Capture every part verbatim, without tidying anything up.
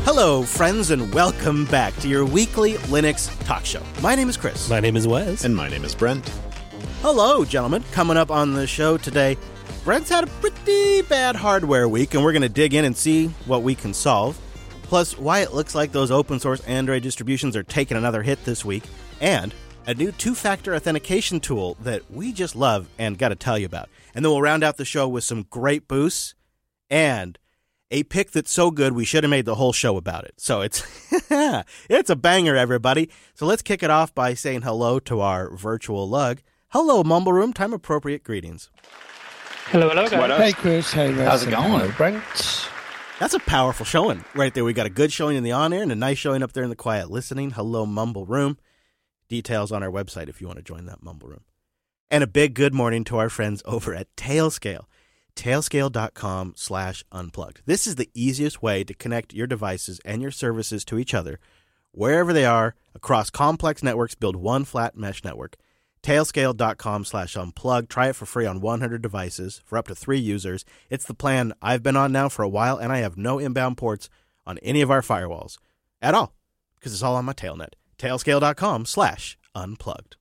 Hello, friends, and welcome back to your weekly Linux talk show. My name is Chris. My name is Wes. And my name is Brent. Hello, gentlemen. Coming up on the show today, Brent's had a pretty bad hardware week, and we're going to dig in and see what we can solve. Plus, why it looks like those open-source Android distributions are taking another hit this week, and a new two-factor authentication tool that we just love and got to tell you about. And then we'll round out the show with some great boosts and a pick that's so good we should have made the whole show about it. So it's it's a banger, everybody. So let's kick it off by saying hello to our virtual lug. Hello, Mumble Room. Time-appropriate greetings. Hello, hello, guys. Hey, Chris. Hey, Wes. How's it going? Hello, Brent. That's a powerful showing right there. We got a good showing in the on-air and a nice showing up there in the quiet listening. Hello, Mumble Room. Details on our website if you want to join that Mumble Room. And a big good morning to our friends over at Tailscale. Tailscale.com slash unplugged. This is the easiest way to connect your devices and your services to each other, wherever they are, across complex networks. Build one flat mesh network. Tailscale.com slash unplugged. Try it for free on one hundred devices for up to three users. It's the plan I've been on now for a while, and I have no inbound ports on any of our firewalls at all, because it's all on my tailnet. Tailscale.com slash unplugged.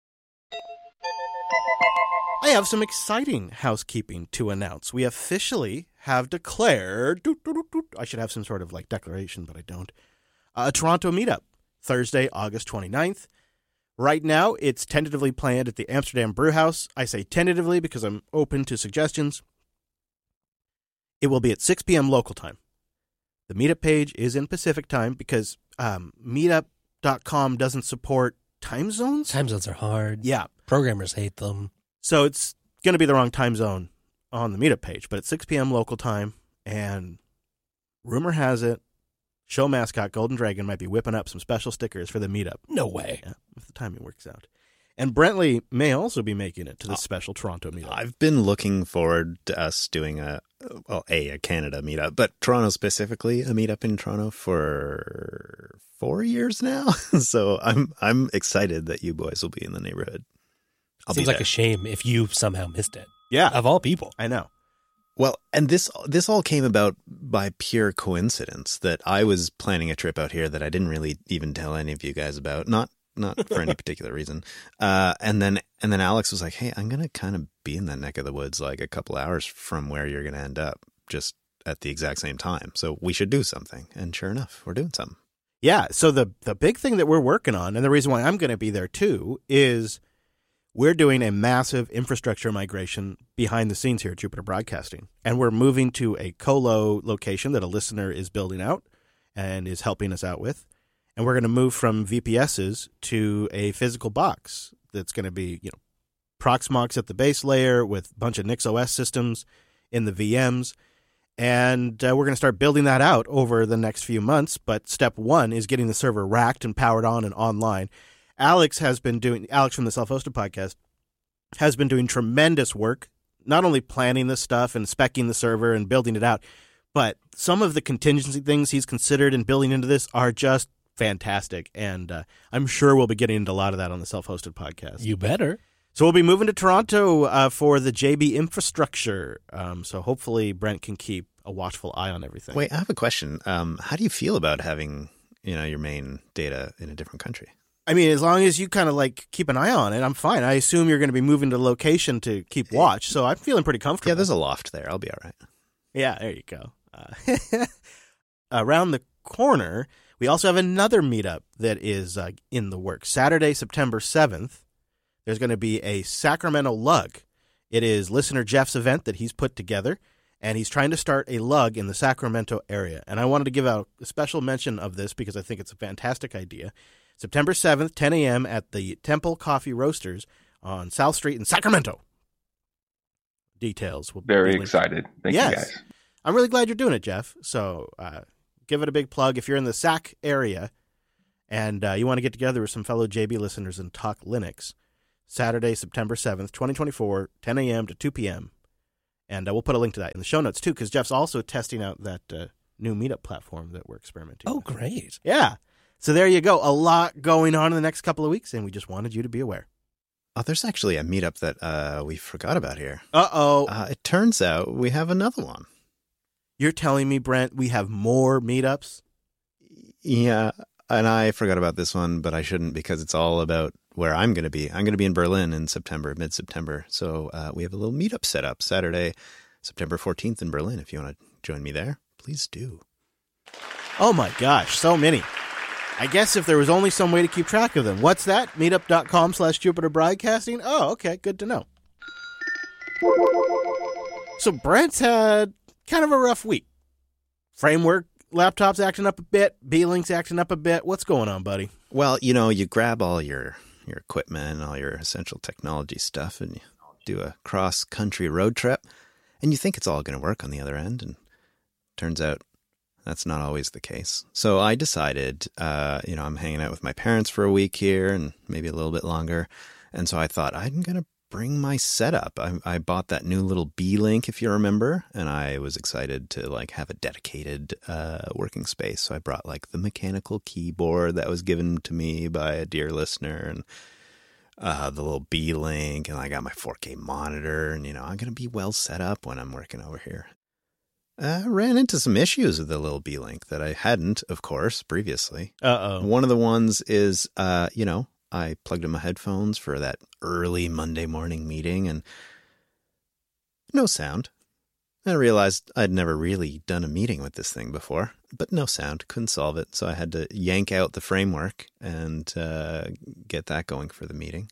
I have some exciting housekeeping to announce. We officially have declared, doot, doot, doot, doot, I should have some sort of like declaration, but I don't, a Toronto meetup, Thursday, August twenty-ninth. Right now, it's tentatively planned at the Amsterdam Brewhouse. I say tentatively because I'm open to suggestions. It will be at six p.m. local time. The meetup page is in Pacific time because um, meetup dot com doesn't support time zones. Time zones are hard. Yeah. Programmers hate them. So it's going to be the wrong time zone on the meetup page, but it's six p.m. local time, and rumor has it, show mascot Golden Dragon might be whipping up some special stickers for the meetup. No way. Yeah, if the timing works out. And Brentley may also be making it to the special Toronto meetup. I've been looking forward to us doing a, well, a, a Canada meetup, but Toronto specifically, a meetup in Toronto for four years now. So I'm I'm excited that you boys will be in the neighborhood. I'll Seems be like a shame if you somehow missed it. Yeah. Of all people. I know. Well, and this this all came about by pure coincidence that I was planning a trip out here that I didn't really even tell any of you guys about, not not for any particular reason. Uh, and then and then Alex was like, "Hey, I'm gonna kind of be in that neck of the woods, like a couple hours from where you're gonna end up, just at the exact same time. So we should do something." And sure enough, we're doing something. Yeah. So the the big thing that we're working on, and the reason why I'm going to be there too, is we're doing a massive infrastructure migration behind the scenes here at Jupiter Broadcasting. And we're moving to a colo location that a listener is building out and is helping us out with. And we're going to move from V P S's to a physical box that's going to be, you know, Proxmox at the base layer with a bunch of NixOS systems in the V Ms. And uh, we're going to start building that out over the next few months. But step one is getting the server racked and powered on and online. Alex has been doing, Alex from the Self-Hosted Podcast, has been doing tremendous work, not only planning this stuff and speccing the server and building it out, but some of the contingency things he's considered and building into this are just fantastic. And uh, I'm sure we'll be getting into a lot of that on the Self-Hosted Podcast. You better. So we'll be moving to Toronto uh, for the J B infrastructure. Um, so hopefully Brent can keep a watchful eye on everything. Wait, I have a question. Um, how do you feel about having, you know, your main data in a different country? I mean, as long as you kind of like keep an eye on it, I'm fine. I assume you're going to be moving to the location to keep watch, so I'm feeling pretty comfortable. Yeah, there's a loft there. I'll be all right. Yeah, there you go. Uh, around the corner, we also have another meetup that is uh, in the works. Saturday, September seventh, there's going to be a Sacramento Lug. It is listener Jeff's event that he's put together, and he's trying to start a lug in the Sacramento area. And I wanted to give out a special mention of this because I think it's a fantastic idea. September seventh, ten a.m. at the Temple Coffee Roasters on South Street in Sacramento. Details will be Very linked. excited. Thank yes. you, guys. I'm really glad you're doing it, Jeff. So uh, give it a big plug. If you're in the Sac area and uh, you want to get together with some fellow J B listeners and talk Linux, Saturday, September seventh, twenty twenty-four, ten a.m. to two p.m. And uh, we'll put a link to that in the show notes, too, because Jeff's also testing out that uh, new meetup platform that we're experimenting Oh, with. great. Yeah. So there you go. A lot going on in the next couple of weeks, and we just wanted you to be aware. Oh, there's actually a meetup that uh, we forgot about here. Uh-oh. Uh, it turns out we have another one. You're telling me, Brent, we have more meetups? Yeah, and I forgot about this one, but I shouldn't because it's all about where I'm going to be. I'm going to be in Berlin in September, mid-September. So uh, we have a little meetup set up Saturday, September fourteenth in Berlin. If you want to join me there, please do. Oh my gosh, so many. I guess if there was only some way to keep track of them. What's that? Meetup.com slash Jupiter Broadcasting? Oh, okay, good to know. So Brent's had kind of a rough week. Framework laptop's acting up a bit. B-Link's acting up a bit. What's going on, buddy? Well, you know, you grab all your, your equipment and all your essential technology stuff and you do a cross-country road trip, and you think it's all going to work on the other end, and turns out that's not always the case. So I decided, uh, you know, I'm hanging out with my parents for a week here and maybe a little bit longer, and so I thought I'm going to bring my setup. I, I bought that new little B-Link, if you remember, and I was excited to like have a dedicated uh, working space. So I brought like the mechanical keyboard that was given to me by a dear listener, and uh, the little B-Link, and I got my four K monitor, and you know I'm gonna be well set up when I'm working over here. I ran into some issues with the little B-Link that I hadn't, of course, previously. Uh oh. One of the ones is, uh, you know. I plugged in my headphones for that early Monday morning meeting and no sound. I realized I'd never really done a meeting with this thing before, but no sound, couldn't solve it. So I had to yank out the framework and uh, get that going for the meeting.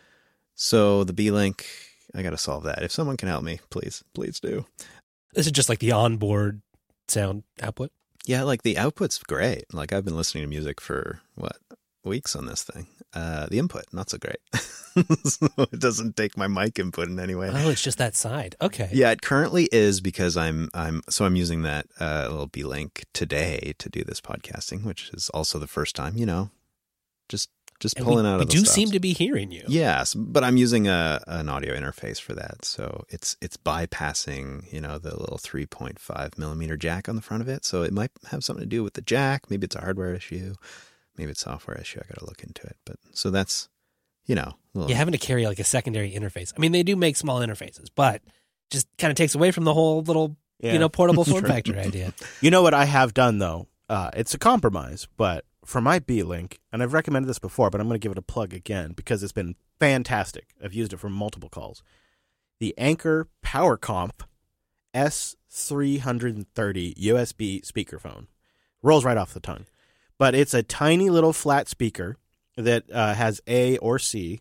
So the B-Link, I got to solve that. If someone can help me, please, please do. This is just like the onboard sound output? Yeah, like the output's great. Like I've been listening to music for, what, weeks on this thing. Uh, the input, not so great. So it doesn't take my mic input in any way. Oh, it's just that side. Okay. Yeah, it currently is because I'm I'm so I'm using that uh, little B-Link today to do this podcasting, which is also the first time, you know, just just And pulling we, out of we the do stops. seem to be hearing you. Yes, but I'm using a an audio interface for that, so it's it's bypassing, you know, the little three point five millimeter jack on the front of it. So it might have something to do with the jack. Maybe it's a hardware issue. Maybe it's a software issue. I got to look into it. But so that's, you know, little... You're having to carry like a secondary interface. I mean, they do make small interfaces, but just kind of takes away from the whole little, Yeah. you know, portable form factor idea. You know what I have done, though? Uh, it's a compromise, but for my B-Link, and I've recommended this before, but I'm going to give it a plug again because it's been fantastic. I've used it for multiple calls. The Anker PowerComp S three thirty U S B speakerphone. Rolls right off the tongue. But it's a tiny little flat speaker that uh, has A or C,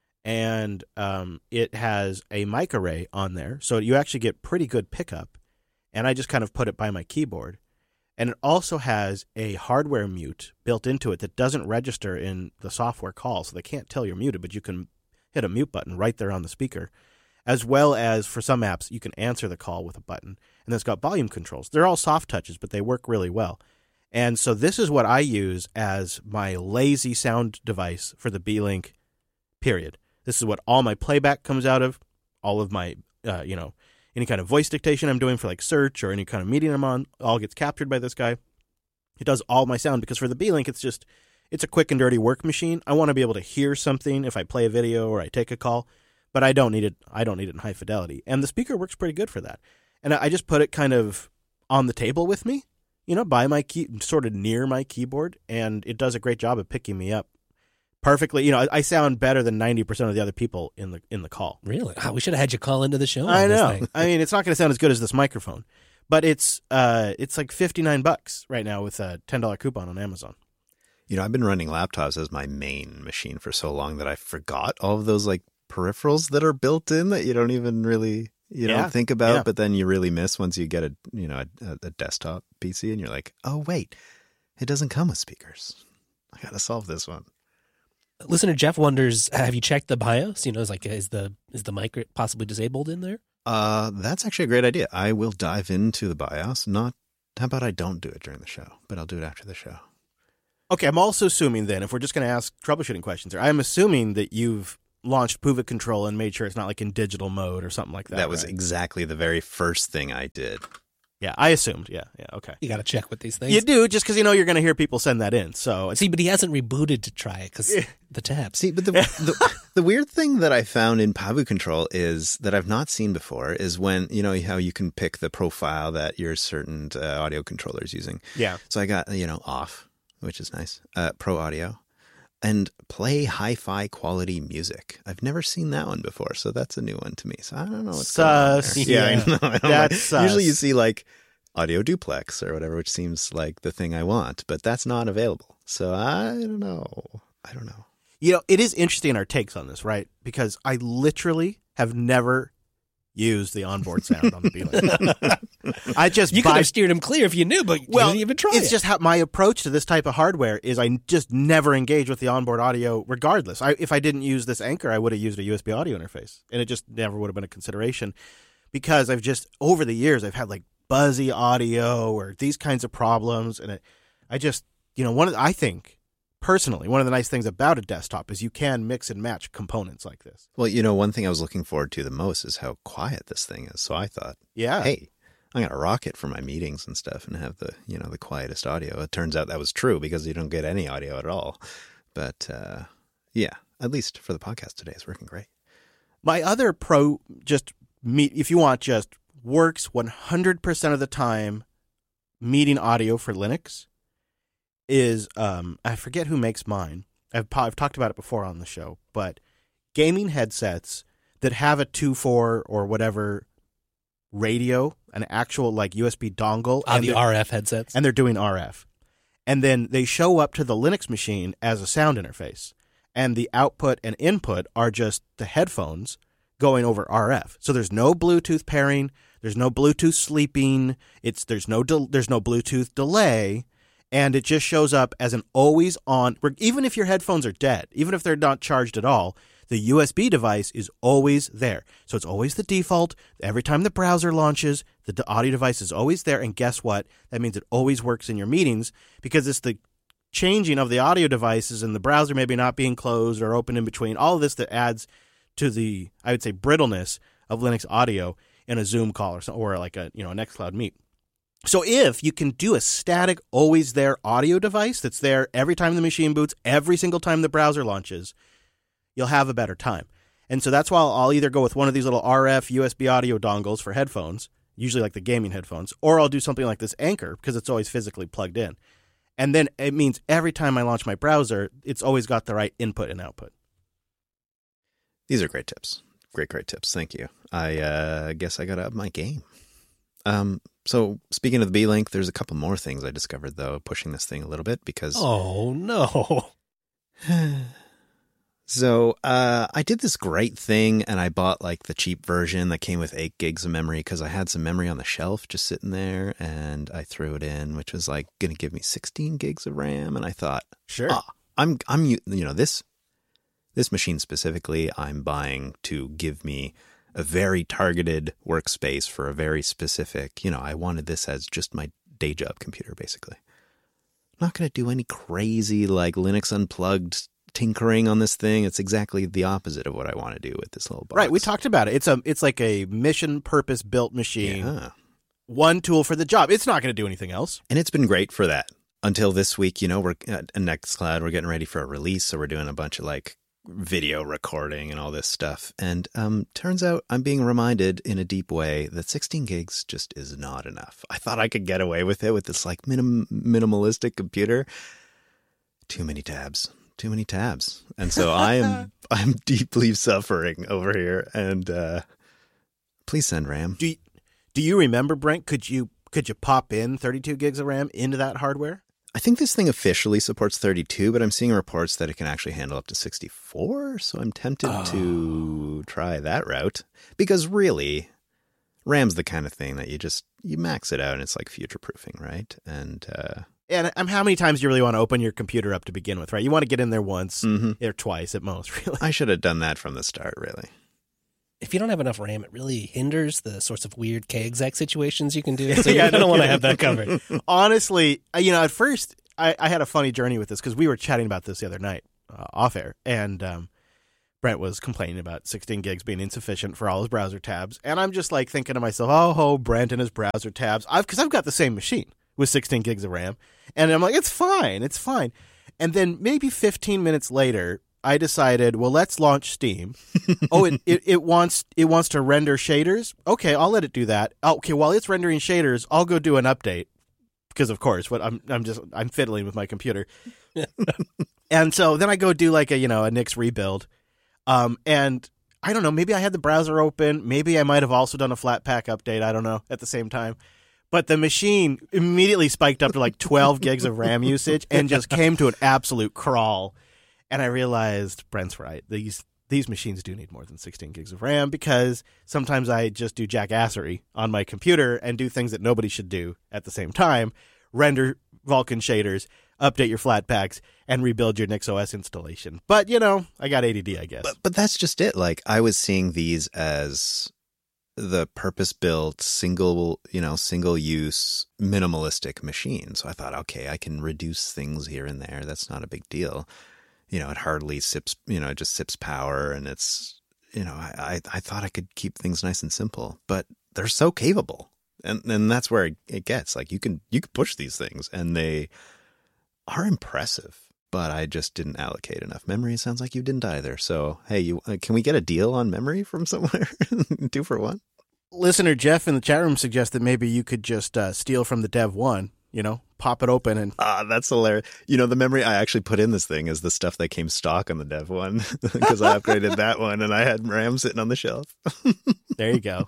and um, it has a mic array on there, so you actually get pretty good pickup. And I just kind of put it by my keyboard. And it also has a hardware mute built into it that doesn't register in the software call, so they can't tell you're muted, but you can hit a mute button right there on the speaker. As well as, for some apps, you can answer the call with a button. And it's got volume controls. They're all soft touches, but they work really well. And so this is what I use as my lazy sound device for the B-Link, period. This is what all my playback comes out of, all of my, uh, you know, any kind of voice dictation I'm doing for like search or any kind of meeting I'm on, all gets captured by this guy. It does all my sound because for the B-Link, it's just, it's a quick and dirty work machine. I want to be able to hear something if I play a video or I take a call, but I don't need it. I don't need it in high fidelity. And the speaker works pretty good for that. And I just put it kind of on the table with me, you know, by my key, sort of near my keyboard, and it does a great job of picking me up perfectly. You know, I, I sound better than ninety percent of the other people in the in the call. Really? Oh, we should have had you call into the show. I on this know. thing. I mean, it's not going to sound as good as this microphone, but it's uh, it's like fifty-nine bucks right now with a ten dollar coupon on Amazon. You know, I've been running laptops as my main machine for so long that I forgot all of those like peripherals that are built in that you don't even really you Yeah, don't think about, yeah. but then you really miss once you get a you know a, a desktop P C and you're like, oh wait, it doesn't come with speakers. I got to solve this one. Listener Jeff wonders, have you checked the BIOS? You know, it's like, is the is the mic possibly disabled in there? Uh, that's actually a great idea. I will dive into the BIOS. Not how about I don't do it during the show, but I'll do it after the show. Okay, I'm also assuming then, if we're just going to ask troubleshooting questions here, I'm assuming that you've launched Puva Control and made sure it's not like in digital mode or something like that. That was right? exactly the very first thing I did. Yeah, I assumed. Yeah, yeah, okay. You got to check with these things. You do, just because you know you're going to hear people send that in. So it's, See, but he hasn't rebooted to try it because the tabs. See, but the, the the weird thing that I found in Pavu Control is that I've not seen before is when, you know, how you can pick the profile that your certain uh, audio controller is using. yeah. So I got, you know, off. which is nice. Uh, Pro Audio. And Play Hi-Fi Quality Music. I've never seen that one before, so that's a new one to me. So I don't know what's sus. going on there. Yeah, yeah. I know. I don't That's know. sus. Usually you see like Audio Duplex or whatever, which seems like the thing I want, but that's not available. So I don't know. I don't know. You know, it is interesting our takes on this, right? Because I literally have never used the onboard sound on the Beelink. I just You buy- could have steered him clear if you knew, but well, you didn't even try it's it. just how my approach to this type of hardware is. I just never engage with the onboard audio, regardless. I, if I didn't use this Anchor, I would have used a U S B audio interface, and it just never would have been a consideration because I've just over the years I've had like buzzy audio or these kinds of problems, and it, I just you know one of the, I think. Personally, one of the nice things about a desktop is you can mix and match components like this. Well, you know, one thing I was looking forward to the most is how quiet this thing is. So I thought, Yeah. hey, I'm going to rock it for my meetings and stuff and have the, you know, the quietest audio. It turns out that was true because you don't get any audio at all. But uh, yeah, at least for the podcast today, it's working great. My other pro, just meet, if you want, just works one hundred percent of the time meeting audio for Linux is, um, I forget who makes mine. I've, I've talked about it before on the show, but gaming headsets that have a two point four or whatever radio, an actual like U S B dongle. Ah, and the they're- R F headsets. and they're doing R F. And then they show up to the Linux machine as a sound interface. And the output and input are just the headphones going over R F. So there's no Bluetooth pairing, there's no Bluetooth sleeping, it's there's no de- there's no Bluetooth delay, and it just shows up as an always on. Even if your headphones are dead, even if they're not charged at all, the U S B device is always there. So it's always the default. Every time the browser launches, the audio device is always there. And guess what? That means it always works in your meetings because it's the changing of the audio devices and the browser maybe not being closed or open in between. All of this that adds to the, I would say, brittleness of Linux audio in a Zoom call or, so, or like a, you know, a Nextcloud Meet. So if you can do a static, always there audio device that's there every time the machine boots, every single time the browser launches, you'll have a better time. And so that's why I'll either go with one of these little R F U S B audio dongles for headphones, usually like the gaming headphones, or I'll do something like this Anchor because it's always physically plugged in. And then it means every time I launch my browser, it's always got the right input and output. These are great tips. Great, great tips. Thank you. I uh, guess I got to up my game. Um, so speaking of the Beelink, there's a couple more things I discovered, though, pushing this thing a little bit because... Oh, no. So uh, I did this great thing, and I bought like the cheap version that came with eight gigs of memory because I had some memory on the shelf just sitting there, and I threw it in, which was like going to give me sixteen gigs of RAM. And I thought, Sure. ah, I'm, I'm, you know, this, this machine specifically, I'm buying to give me a very targeted workspace for a very specific, you know, I wanted this as just my day job computer, basically. I'm not going to do any crazy like Linux Unplugged tinkering on this thing. It's exactly the opposite of what I want to do with this little box. Right, we talked about it. It's a it's like a mission purpose built machine. Yeah. One tool for the job. It's not going to do anything else. And it's been great for that. Until this week, you know, we're at Nextcloud, we're getting ready for a release, so we're doing a bunch of like video recording and all this stuff. And um turns out I'm being reminded in a deep way that sixteen gigs just is not enough. I thought I could get away with it with this like minim- minimalistic computer. Too many tabs. Too many tabs. And so I am I'm deeply suffering over here. And uh, please send RAM. Do you, do you remember, Brent? Could you could you pop in thirty-two gigs of RAM into that hardware? I think this thing officially supports thirty-two, but I'm seeing reports that it can actually handle up to sixty-four. So I'm tempted Oh. to try that route because really, RAM's the kind of thing that you just you max it out and it's like future proofing, right? And uh, And um, how many times do you really want to open your computer up to begin with, right? You want to get in there once mhm. or twice at most, really. I should have done that from the start, really. If you don't have enough RAM, it really hinders the sorts of weird K-exec situations you can do. So Yeah, you don't no want to kidding. have that covered. Honestly, uh, you know, at first I, I had a funny journey with this because we were chatting about this the other night uh, off air, and um, Brent was complaining about sixteen gigs being insufficient for all his browser tabs, and I'm just like thinking to myself, oh, oh Brent and his browser tabs, I've because I've got the same machine with sixteen gigs of RAM, and I'm like, it's fine, it's fine, and then maybe fifteen minutes later, I decided, well, let's launch Steam. oh, it, it it wants it wants to render shaders. Okay, I'll let it do that. Okay, while it's rendering shaders, I'll go do an update. because of course, what I'm I'm just I'm fiddling with my computer. And so then I go do like a you know a Nix rebuild, um, and I don't know, maybe I had the browser open, maybe I might have also done a Flatpak update. I don't know at the same time. But the machine immediately spiked up to like twelve gigs of RAM usage and just came to an absolute crawl. And I realized Brent's right. These these machines do need more than sixteen gigs of RAM because sometimes I just do jackassery on my computer and do things that nobody should do at the same time. Render Vulkan shaders, update your Flatpaks, and rebuild your NixOS installation. But, you know, I got A D D, I guess. But, but that's just it. Like, I was seeing these as the purpose-built, single, you know, single-use, minimalistic machine. So I thought, okay, I can reduce things here and there. That's not a big deal. You know, it hardly sips, you know, it just sips power, and it's, you know, I, I, I thought I could keep things nice and simple, but they're so capable. And and that's where it, it gets. Like, you can you can push these things, and they are impressive. But I just didn't allocate enough memory. It sounds like you didn't either. So, hey, you uh, can we get a deal on memory from somewhere? Two for one? Listener Jeff in the chat room suggests that maybe you could just uh, steal from the Dev one, you know, pop it open and... Ah, that's hilarious. You know, the memory I actually put in this thing is the stuff that came stock on the Dev one because I upgraded that one and I had RAM sitting on the shelf. There you go.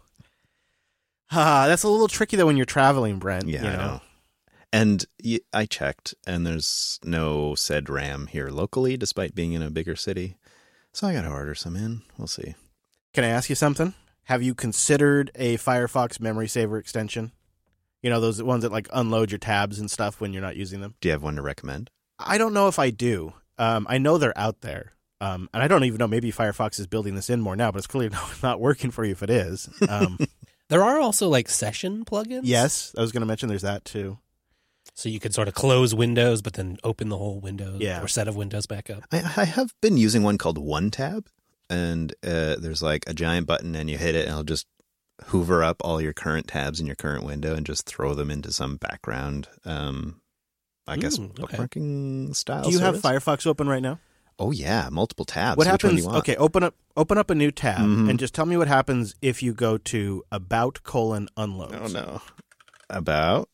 Ah, that's a little tricky, though, when you're traveling, Brent. Yeah, you know? I know. And I checked, and there's no said RAM here locally, despite being in a bigger city. So I got to order some in. We'll see. Can I ask you something? Have you considered a Firefox memory saver extension? You know, those ones that like unload your tabs and stuff when you're not using them? Do you have one to recommend? I don't know if I do. Um, I know they're out there. Um, and I don't even know, maybe Firefox is building this in more now, but it's clearly not working for you if it is. Um, there are also like session plugins. Yes, I was going to mention there's that too. So you could sort of close Windows, but then open the whole Windows yeah. or set of Windows back up. I, I have been using one called OneTab, and uh, there's like a giant button, and you hit it, and it'll just hoover up all your current tabs in your current window and just throw them into some background, um, I guess, mm, okay. bookmarking style. Do you service. have Firefox open right now? Oh yeah, multiple tabs. What Which happens? one do you want? Okay, open up open up a new tab mm-hmm. and just tell me what happens if you go to about colon unloads. Oh no, about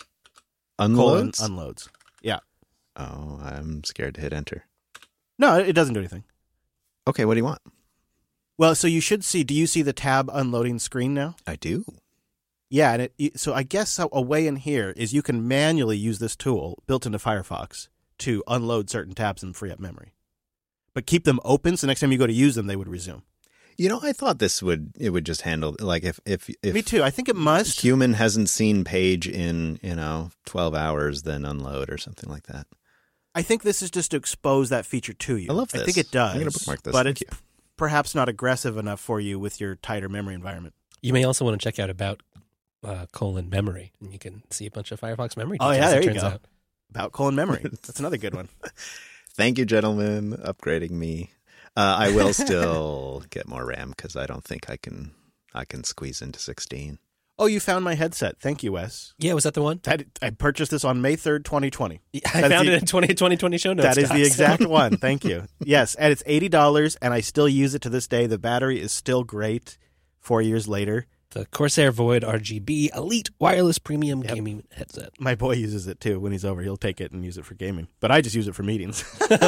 colon unloads. unloads. Yeah. Oh, I'm scared to hit enter. No, it doesn't do anything. Okay, what do you want? Well, so you should see. Do you see the tab unloading screen now? I do. Yeah, and it, so I guess a way in here is you can manually use this tool built into Firefox to unload certain tabs and free up memory. But keep them open, so next time you go to use them, they would resume. You know, I thought this would it would just handle like if if, if Me too. I think it must. Human hasn't seen page in you know twelve hours, then unload or something like that. I think this is just to expose that feature to you. I love this. I think it does. I'm going to bookmark this. But Thank it's you. perhaps not aggressive enough for you with your tighter memory environment. You may also want to check out about uh, colon memory, and you can see a bunch of Firefox memory Oh, details, yeah, there it you turns go. out. About colon memory. That's another good one. Thank you, gentlemen, upgrading me. Uh, I will still get more RAM because I don't think I can I can squeeze into sixteen. Oh, you found my headset. Thank you, Wes. Yeah, was that the one? That, I purchased this on May third, twenty twenty. Yeah, I That's found the- it in twenty twenty show notes. That is Doc, the so- exact one. Thank you. Yes, and it's eighty dollars, and I still use it to this day. The battery is still great four years later. The Corsair Void R G B Elite Wireless Premium Yep. Gaming Headset. My boy uses it, too. When he's over, he'll take it and use it for gaming. But I just use it for meetings.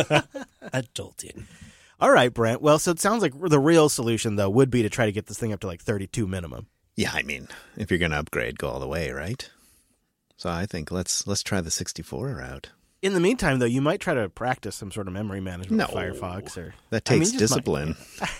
Adulting. All right, Brent. Well, so it sounds like the real solution, though, would be to try to get this thing up to like thirty-two minimum. Yeah, I mean, if you're going to upgrade, go all the way, right? So I think let's let's try the sixty-four route. In the meantime, though, you might try to practice some sort of memory management No. with Firefox. Or That I mean, takes just discipline.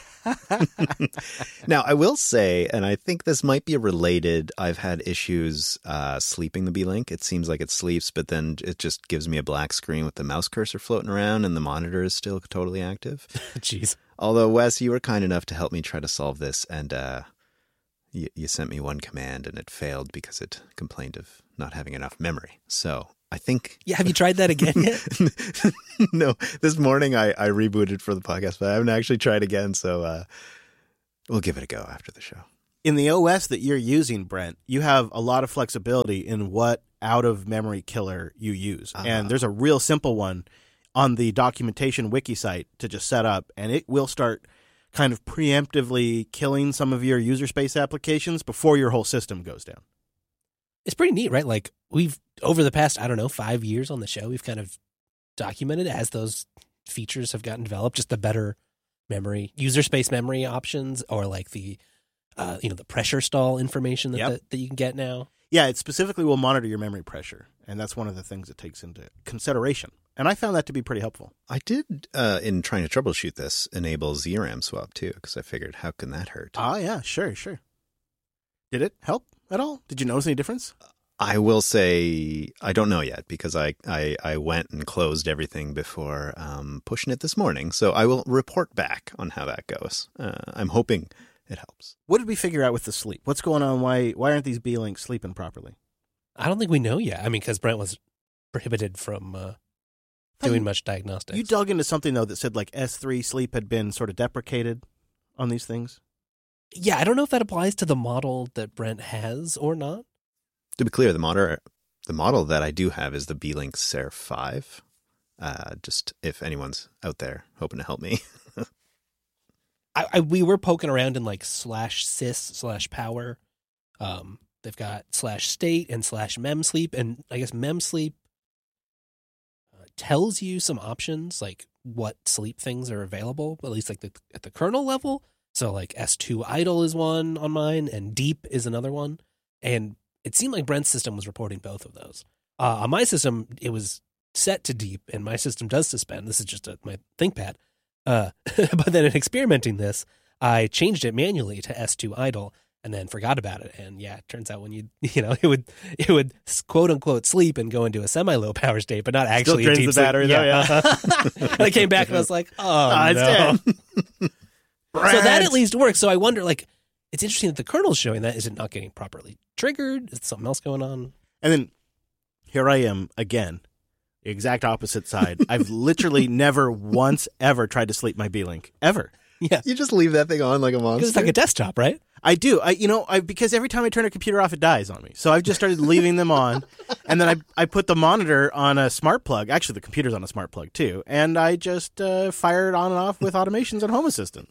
Now, I will say, and I think this might be related, I've had issues uh, sleeping the B-Link. It seems like it sleeps, but then it just gives me a black screen with the mouse cursor floating around and the monitor is still totally active. Jeez. Although, Wes, you were kind enough to help me try to solve this, and uh, you, you sent me one command, and it failed because it complained of not having enough memory. So I think... Yeah, have you tried that again yet? No, this morning I, I rebooted for the podcast, but I haven't actually tried again, so uh, we'll give it a go after the show. in the O S that you're using, Brent, you have a lot of flexibility in what out-of-memory killer you use. Uh-huh. And there's a real simple one on the documentation wiki site to just set up, and it will start kind of preemptively killing some of your user space applications before your whole system goes down. It's pretty neat, right? Like we've, over the past, I don't know, five years on the show, we've kind of documented as those features have gotten developed, just the better memory, user space memory options, or like the, uh, you know, the pressure stall information that, Yep. that, that you can get now. Yeah, it specifically will monitor your memory pressure, and that's one of the things it takes into consideration. And I found that to be pretty helpful. I did, uh, in trying to troubleshoot this, enable Z RAM swap too, because I figured, how can that hurt? Ah, yeah, sure, sure. Did it help at all? Did you notice any difference? I will say I don't know yet because I, I, I went and closed everything before um, pushing it this morning. So I will report back on how that goes. Uh, I'm hoping it helps. What did we figure out with the sleep? What's going on? Why why aren't these B-Links sleeping properly? I don't think we know yet. I mean, because Brent was prohibited from uh, doing you, much diagnostics. You dug into something, though, that said like S three sleep had been sort of deprecated on these things? Yeah, I don't know if that applies to the model that Brent has or not. To be clear, the model, the model that I do have is the B-Link S E R five. Uh, just if anyone's out there hoping to help me. I, I we were poking around in like slash sys slash power. Um, they've got slash state and slash mem sleep, and I guess mem sleep uh, tells you some options like what sleep things are available, at least like the, at the kernel level. So like S two idle is one on mine, and deep is another one, and it seemed like Brent's system was reporting both of those. Uh, on my system, it was set to deep, and my system does suspend. This is just a, my ThinkPad. Uh, but then in experimenting this, I changed it manually to S two idle, and then forgot about it. And yeah, it turns out when you you know it would it would quote unquote sleep and go into a semi low power state, but not actually Still a drains deep the sleep. battery, though, yeah. And I came back and I was like, oh Ah, it's no. dead. So that at least works. So I wonder, like, it's interesting that the kernel's showing that. Is it not getting properly triggered? Is something else going on? And then here I am again, the exact opposite side. I've literally never once ever tried to sleep my B-Link. Ever. Yeah. You just leave that thing on like a monster? Because it's like a desktop, right? I do. I you know, I because every time I turn a computer off, it dies on me. So I've just started leaving them on. And then I I put the monitor on a smart plug. Actually, the computer's on a smart plug, too. And I just uh, fire it on and off with automations and Home Assistant.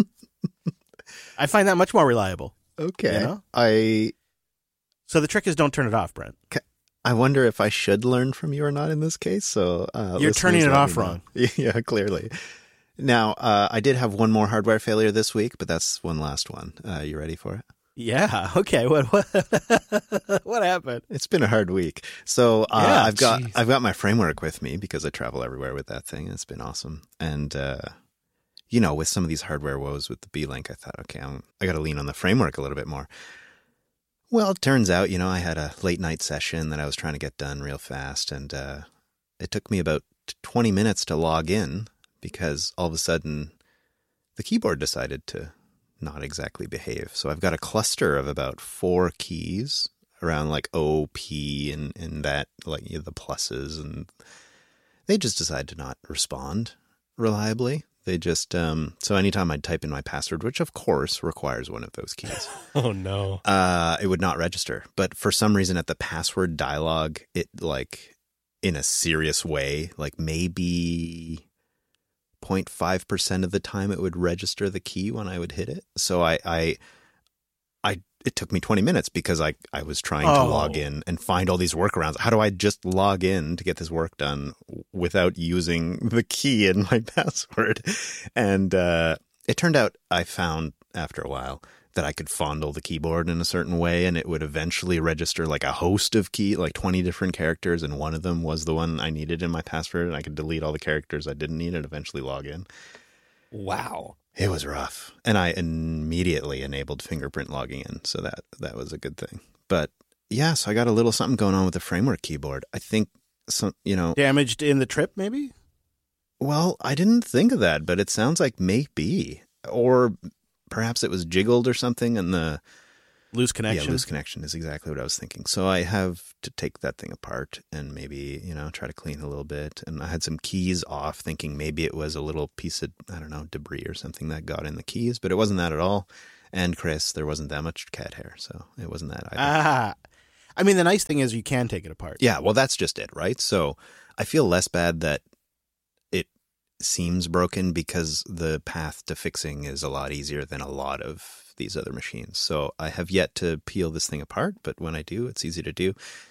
I find that much more reliable. Okay. You know? I So the trick is don't turn it off, Brent. I wonder if I should learn from you or not in this case. So uh, You're listeners, turning it let me off know. wrong. Yeah, clearly. Now, uh, I did have one more hardware failure this week, but that's one last one. Uh, you ready for it? Yeah. Okay. What what what happened? It's been a hard week. So uh, Yeah, I've got geez. I've got my framework with me because I travel everywhere with that thing. It's been awesome. And uh, you know, with some of these hardware woes with the B-Link, I thought, okay, I'm, I got to lean on the framework a little bit more. Well, it turns out, you know, I had a late night session that I was trying to get done real fast, and uh, it took me about twenty minutes to log in because all of a sudden the keyboard decided to not exactly behave. So I've got a cluster of about four keys around like O, P, and, and that, like you know, the pluses, and they just decide to not respond reliably. They just, um, so anytime I'd type in my password, which of course requires one of those keys, Oh, no. uh, it would not register. But for some reason at the password dialog, it like in a serious way, like maybe zero point five percent of the time it would register the key when I would hit it. So I, I, I, it took me twenty minutes because I, I was trying to Oh. log in and find all these workarounds. How do I just log in to get this work done without using the key in my password? And uh, it turned out I found after a while that I could fondle the keyboard in a certain way, and it would eventually register like a host of key, like twenty different characters, and one of them was the one I needed in my password, and I could delete all the characters I didn't need and eventually log in. Wow. It was rough. And I immediately enabled fingerprint logging in, so that that was a good thing. But yeah, so I got a little something going on with the framework keyboard. I think some, you know, Damaged in the trip, maybe? well, I didn't think of that, but it sounds like maybe, or perhaps it was jiggled or something, and the Loose connection. yeah, loose connection is exactly what I was thinking. So I have to take that thing apart and maybe, you know, try to clean a little bit. And I had some keys off, thinking maybe it was a little piece of, I don't know, debris or something that got in the keys, but it wasn't that at all. And Chris, there wasn't that much cat hair, so it wasn't that either. Ah. I mean, the nice thing is you can take it apart. Yeah, well, that's just it, right? So I feel less bad that it seems broken because the path to fixing is a lot easier than a lot of these other machines. So I have yet to peel this thing apart, but when I do, it's easy to do.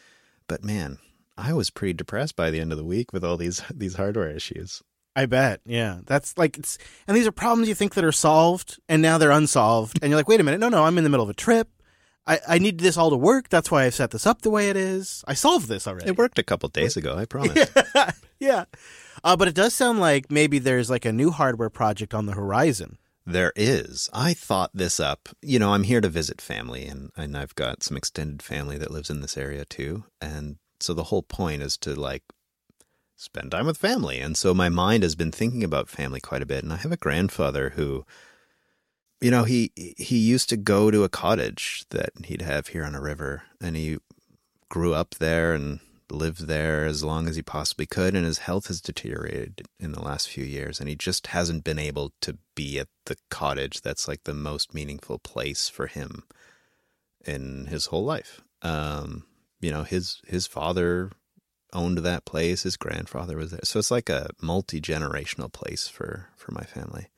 but man, I was pretty depressed by the end of the week with all these these hardware issues. I bet. Yeah. That's like, it's, and these are problems you think that are solved, and now they're unsolved. And you're like, wait a minute. No, no, I'm in the middle of a trip. I, I need this all to work. That's why I set this up the way it is. I solved this already. It worked a couple days ago, I promise. yeah. yeah. Uh, but it does sound like maybe there's like a new hardware project on the horizon. There is. I thought this up. You know, I'm here to visit family, and, and I've got some extended family that lives in this area too. And so the whole point is to like spend time with family. And so my mind has been thinking about family quite a bit. And I have a grandfather who, you know, he he used to go to a cottage that he'd have here on a river, and he grew up there and lived there as long as he possibly could, and his health has deteriorated in the last few years, and he just hasn't been able to be at the cottage that's like the most meaningful place for him in his whole life. Um, you know, his his father owned that place, his grandfather was there, so it's like a multi-generational place for for my family.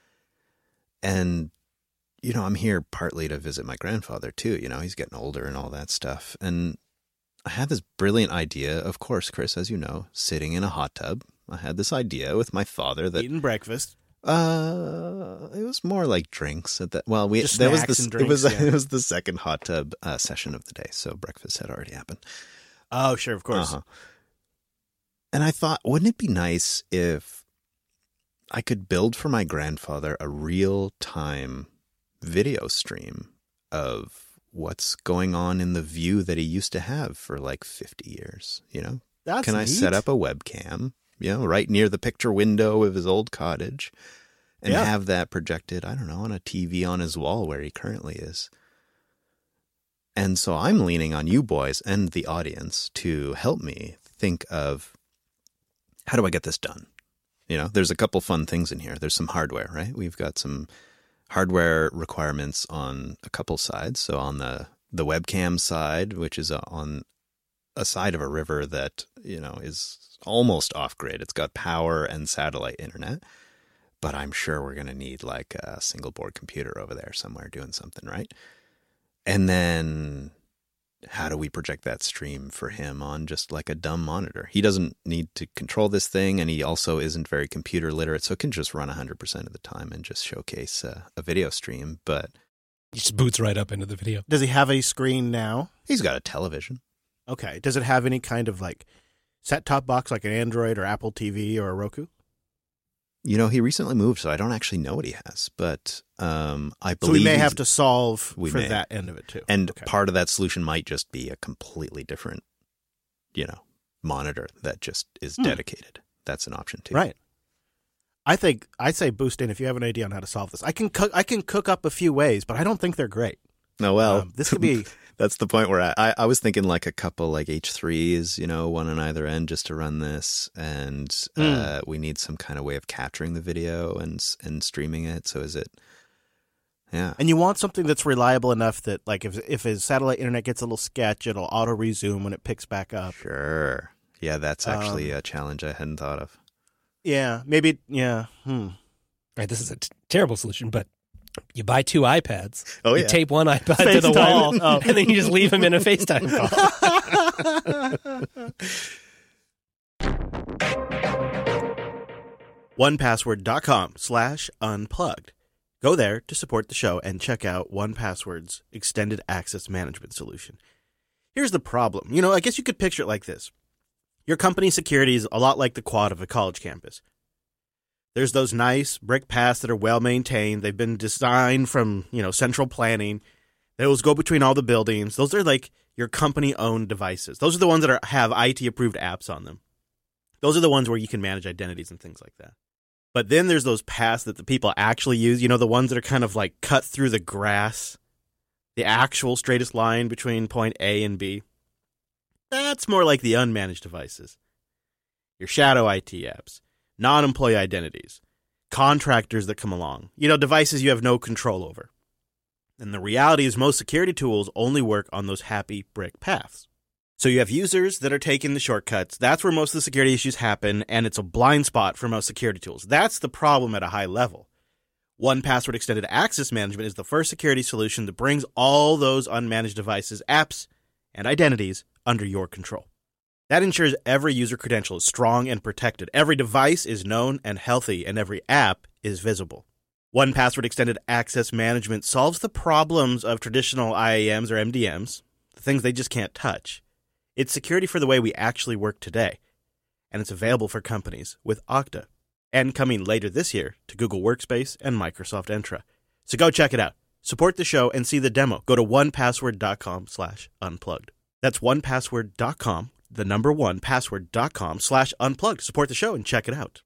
And you know, I'm here partly to visit my grandfather too. You know, he's getting older and all that stuff, and I had this brilliant idea, of course, Chris, as you know, sitting in a hot tub. I had this idea with my father that eating breakfast. Uh, it was more like drinks at that. Well, we Just that was snacks the and drinks, it was yeah. it was the second hot tub uh, session of the day, so breakfast had already happened. Oh, sure, of course. Uh-huh. And I thought, wouldn't it be nice if I could build for my grandfather a real time video stream of what's going on in the view that he used to have for like fifty years, you know? That's Can I neat. set up a webcam, you know, right near the picture window of his old cottage and Yeah. have that projected, I don't know, on a T V on his wall where he currently is. And so I'm leaning on you boys and the audience to help me think of how do I get this done? You know, there's a couple fun things in here. There's some hardware, right? We've got some hardware requirements on a couple sides. So on the, the webcam side, which is on a side of a river that, you know, is almost off grid. It's got power and satellite internet, but I'm sure we're going to need like a single board computer over there somewhere doing something, right? And then how do we project that stream for him on just like a dumb monitor? He doesn't need to control this thing, and he also isn't very computer literate, so it can just run one hundred percent of the time and just showcase uh, a video stream. But He just boots right up into the video. Does he have a screen now? he's got a television. Okay. Does it have any kind of like set-top box like an Android or Apple T V or a Roku? You know, he recently moved, so I don't actually know what he has, but um, I So believe we may he's- have to solve We for may. that end of it too. And Okay. part of that solution might just be a completely different, you know, monitor that just is Hmm. dedicated. That's an option too. Right. I think I say boost in if you have an idea on how to solve this. I can cook. I can cook up a few ways, but I don't think they're great. No, well, Um, this could be. that's the point where I, I, I was thinking like a couple like H threes, you know, one on either end just to run this. And Mm. uh, we need some kind of way of capturing the video and and streaming it. So is it, yeah. And you want something that's reliable enough that, like, if if his satellite internet gets a little sketch, it'll auto resume when it picks back up. Sure. Yeah, that's actually Um, a challenge I hadn't thought of. Yeah, maybe. Yeah. Hmm. Right, this is a t- terrible solution, but you buy two iPads, Oh, you yeah. tape one iPad to the FaceTime. wall, Oh. and then you just leave him in a FaceTime call. one password dot com slash unplugged. Go there to support the show and check out one password's extended access management solution. Here's the problem. You know, I guess you could picture it like this. Your company's security is a lot like the quad of a college campus. There's those nice brick paths that are well maintained. They've been designed from, you know, central planning. Those go between all the buildings. Those are like your company-owned devices. Those are the ones that are, have I T-approved apps on them. Those are the ones where you can manage identities and things like that. But then there's those paths that the people actually use, you know, the ones that are kind of like cut through the grass, the actual straightest line between point A and B. That's more like the unmanaged devices. Your shadow I T apps, non-employee identities, contractors that come along, you know, devices you have no control over. And the reality is most security tools only work on those happy brick paths. So you have users that are taking the shortcuts. That's where most of the security issues happen, and it's a blind spot for most security tools. That's the problem at a high level. one password Extended Access Management is the first security solution that brings all those unmanaged devices, apps, and identities under your control. That ensures every user credential is strong and protected. Every device is known and healthy, and every app is visible. one Password Extended Access Management solves the problems of traditional I A Ms or M D Ms, the things they just can't touch. It's security for the way we actually work today, and it's available for companies with Okta, and coming later this year to Google Workspace and Microsoft Entra. So go check it out. Support the show and see the demo. Go to one password dot com slash unplugged. That's one password dot com, the number one password dot com slash unplugged. Support the show and check it out.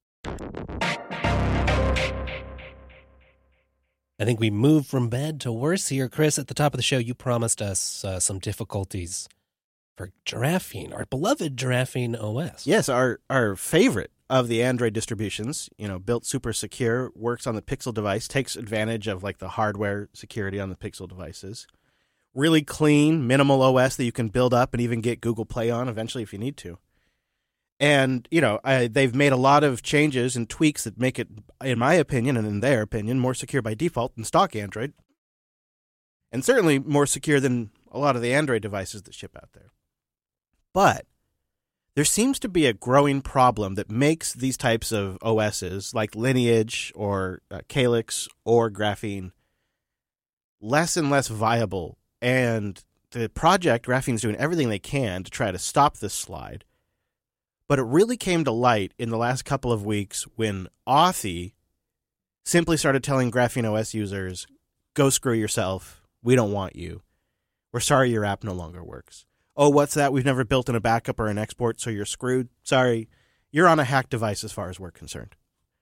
I think we moved from bad to worse here. Chris, at the top of the show, you promised us uh, some difficulties for Giraffene, our beloved Giraffene O S. Yes, our, our favorite of the Android distributions, you know, built super secure, works on the Pixel device, takes advantage of like the hardware security on the Pixel devices. Really clean, minimal O S that you can build up and even get Google Play on eventually if you need to. And, you know, I, they've made a lot of changes and tweaks that make it, in my opinion and in their opinion, more secure by default than stock Android. And certainly more secure than a lot of the Android devices that ship out there. But there seems to be a growing problem that makes these types of O Ss, like Lineage or uh, Calyx or Graphene, less and less viable. And the project, Graphene's doing everything they can to try to stop this slide. But it really came to light in the last couple of weeks when Authy simply started telling Graphene O S users, go screw yourself. We don't want you. We're sorry your app no longer works. Oh, what's that? We've never built in a backup or an export, so you're screwed. Sorry, you're on a hacked device as far as we're concerned.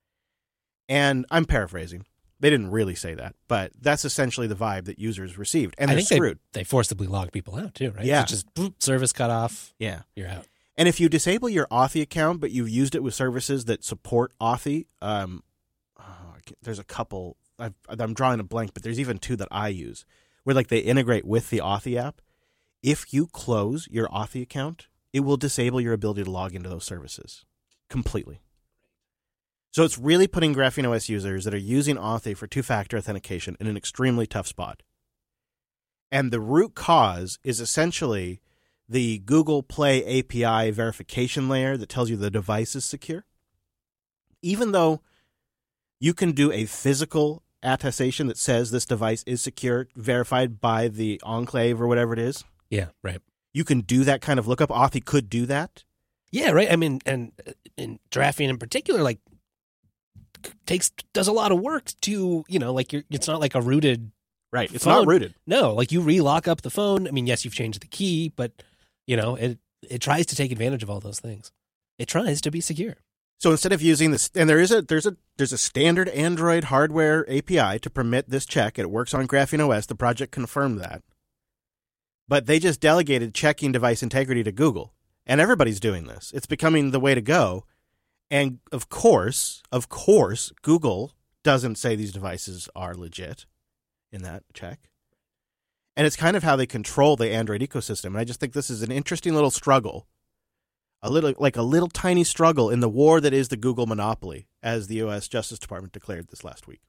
And I'm paraphrasing. They didn't really say that, but that's essentially the vibe that users received. And I they're think screwed. They, they forcibly log people out too, right? Yeah. So just boop, service cut off. Yeah. You're out. And if you disable your Authy account, but you've used it with services that support Authy, um, oh, there's a couple. I've, I'm drawing a blank, but there's even two that I use where like they integrate with the Authy app. If you close your Authy account, it will disable your ability to log into those services completely. So it's really putting Graphene O S users that are using Authy for two-factor authentication in an extremely tough spot. And the root cause is essentially the Google Play A P I verification layer that tells you the device is secure. Even though you can do a physical attestation that says this device is secure, verified by the enclave or whatever it is. Yeah, right. You can do that kind of lookup. Authy could do that. Yeah, right. I mean, and in Giraffene in particular, like, takes does a lot of work to, you know, like you're, it's not like a rooted right. It's phone. not rooted. No, like you re-lock up the phone. I mean, yes, you've changed the key, but you know, it it tries to take advantage of all those things. It tries to be secure. So instead of using this, and there is a there's a there's a standard Android hardware A P I to permit this check. It works on Graphene O S. The project confirmed that. But they just delegated checking device integrity to Google. And everybody's doing this. It's becoming the way to go. And of course, of course, Google doesn't say these devices are legit in that check. And it's kind of how they control the Android ecosystem. And I just think this is an interesting little struggle. A little, like a little tiny struggle in the war that is the Google monopoly, as the U S Justice Department declared this last week.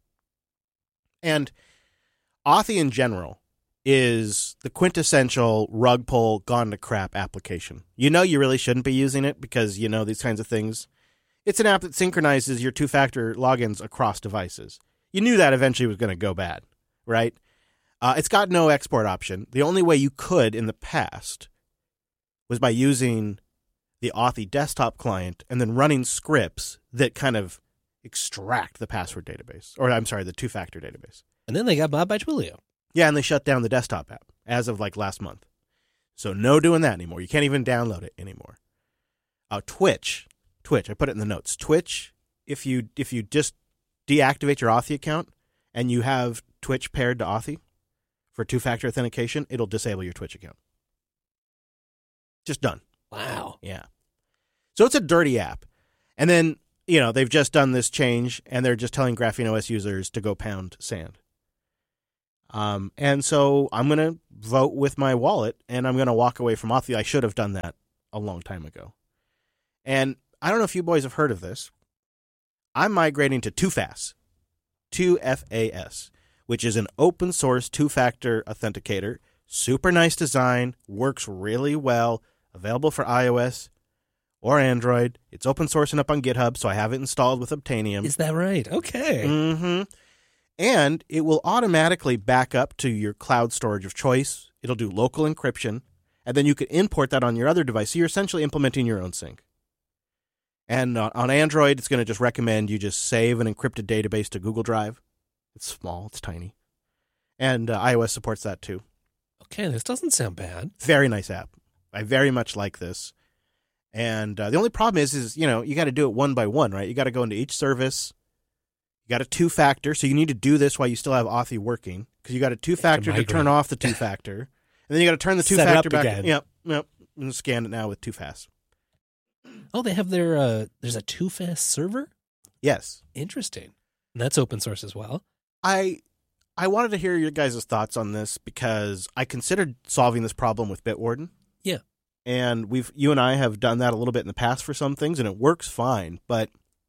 And Authy in general is the quintessential rug pull, gone to crap application. You know you really shouldn't be using it because, you know, these kinds of things. It's an app that synchronizes your two-factor logins across devices. You knew that eventually was going to go bad, right? Uh, it's got no export option. The only way you could in the past was by using the Authy desktop client and then running scripts that kind of extract the password database. Or, I'm sorry, the two-factor database. And then they got bought by Twilio. Yeah, and they shut down the desktop app as of like last month. So no doing that anymore. You can't even download it anymore. Uh, Twitch, Twitch, I put it in the notes. Twitch, if you if you just deactivate your Authy account and you have Twitch paired to Authy for two-factor authentication, it'll disable your Twitch account. Just done. Wow. Yeah. So it's a dirty app. And then, you know, they've just done this change and they're just telling Graphene O S users to go pound sand. Um, and so I'm going to vote with my wallet and I'm going to walk away from Authy. I should have done that a long time ago. And I don't know if you boys have heard of this. I'm migrating to two fas, two F A S, which is an open source two-factor authenticator. Super nice design, works really well, available for iOS or Android. It's open sourcing up on GitHub, so I have it installed with Obtainium. Is that right? Okay. Mm-hmm. And it will automatically back up to your cloud storage of choice. It'll do local encryption, and then you can import that on your other device. So you're essentially implementing your own sync. And uh, on Android, it's going to just recommend you just save an encrypted database to Google Drive. It's small. It's tiny. And uh, iOS supports that too. Okay, this doesn't sound bad. Very nice app. I very much like this. And uh, the only problem is, is, you know, you got to do it one by one, right? You got to go into each service. You got a two-factor, so you need to do this while you still have Authy working, because you got a two-factor to, to turn off the two-factor. And then you got to turn the two-factor back. Again. Yep, yep. And scan it now with two-fast. Oh, they have their, uh, there's a two-fast server? Yes. Interesting. And that's open source as well. I I wanted to hear your guys' thoughts on this because I considered solving this problem with Bitwarden. Yeah. And we've you and I have done that a little bit in the past for some things, and it works fine. But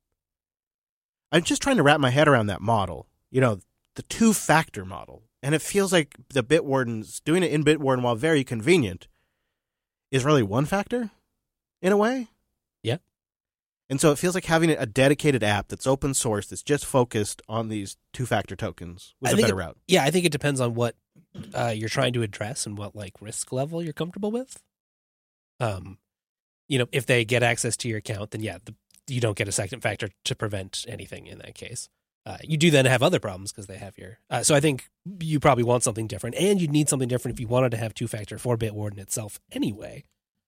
I'm just trying to wrap my head around that model, you know, the two-factor model. And it feels like the Bitwardens, doing it in Bitwarden while very convenient, is really one factor in a way. Yeah. And so it feels like having a dedicated app that's open source that's just focused on these two-factor tokens was I a think better it, route. Yeah, I think it depends on what uh, you're trying to address and what like risk level you're comfortable with. Um, you know, if they get access to your account, then yeah, the, you don't get a second factor to prevent anything in that case. Uh, you do then have other problems because they have your. Uh, so I think you probably want something different, and you'd need something different if you wanted to have two-factor for Bitwarden itself anyway.